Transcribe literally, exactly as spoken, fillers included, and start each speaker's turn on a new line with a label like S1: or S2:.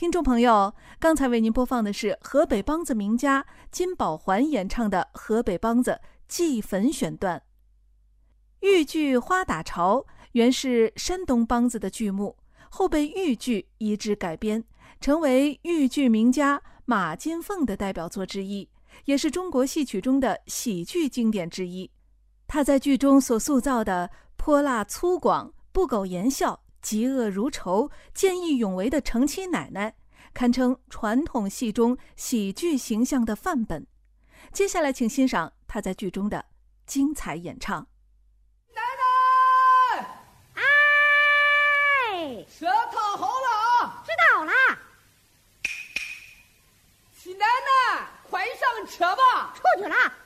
S1: 听众朋友，刚才为您播放的是河北梆子名家金宝环演唱的河北梆子《祭坟》选段。豫剧《花打潮》原是山东梆子的剧目，后被豫剧移植改编，成为豫剧名家马金凤的代表作之一，也是中国戏曲中的喜剧经典之一。他在剧中所塑造的泼辣粗犷、不苟言笑、嫉恶如仇、见义勇为的承妻奶奶，堪称传统戏中喜剧形象的范本。接下来请欣赏他在剧中的精彩演唱。
S2: 奶奶，
S3: 哎，
S2: 车套好了，
S3: 知道了。
S2: 齐奶奶，快上车吧。
S3: 出去了。